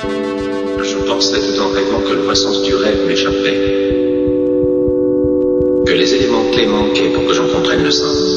Je pensais tout en rêvant que le vrai sens du rêve m'échappait. Que les éléments clés manquaient pour que j'en comprenne le sens.